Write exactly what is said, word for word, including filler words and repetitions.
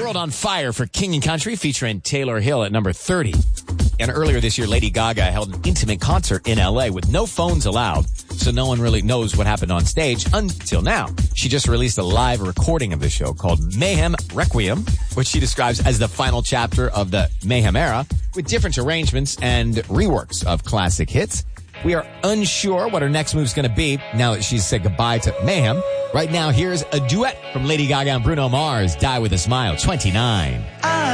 World on Fire for King and Country featuring Taylor Hill at number thirty. And earlier this year, Lady Gaga held an intimate concert in L A with no phones allowed, so no one really knows what happened on stage until now. She just released a live recording of the show called Mayhem Requiem, which she describes as the final chapter of the Mayhem era, with different arrangements and reworks of classic hits. We are unsure what her next move's going to be now that she's said goodbye to Mayhem. Right now, here's a duet from Lady Gaga and Bruno Mars, Die With a Smile, twenty-nine.